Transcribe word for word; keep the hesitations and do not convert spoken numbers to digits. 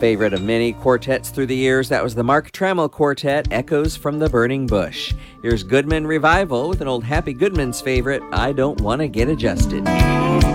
favorite of many quartets through the years, that was the Mark Trammell Quartet, Echoes from the Burning Bush. Here's Goodman Revival with an old Happy Goodman's favorite, I Don't Want to Get Adjusted.